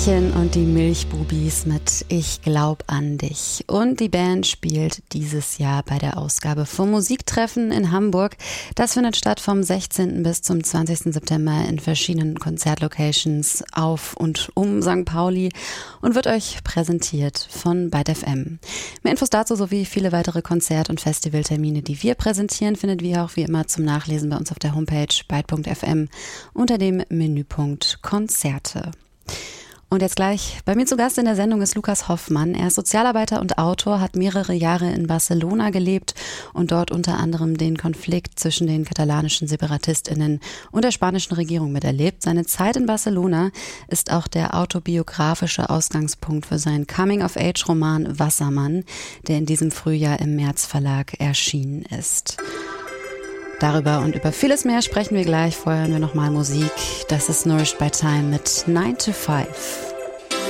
Und die Milchbubis mit Ich glaub an dich. Und die Band spielt dieses Jahr bei der Ausgabe vom Musiktreffen in Hamburg. Das findet statt vom 16. bis zum 20. September in verschiedenen Konzertlocations auf und um St. Pauli und wird euch präsentiert von Byte FM. Mehr Infos dazu sowie viele weitere Konzert- und Festivaltermine, die wir präsentieren, findet ihr auch wie immer zum Nachlesen bei uns auf der Homepage byte.fm unter dem Menüpunkt Konzerte. Und jetzt gleich bei mir zu Gast in der Sendung ist Lukas Hoffmann. Er ist Sozialarbeiter und Autor, hat mehrere Jahre in Barcelona gelebt und dort unter anderem den Konflikt zwischen den katalanischen SeparatistInnen und der spanischen Regierung miterlebt. Seine Zeit in Barcelona ist auch der autobiografische Ausgangspunkt für seinen Coming-of-Age-Roman Wassermann, der in diesem Frühjahr im März Verlag erschienen ist. Darüber und über vieles mehr sprechen wir gleich. Vorher hören wir nochmal Musik. Das ist Nourished by Time mit 9 to 5.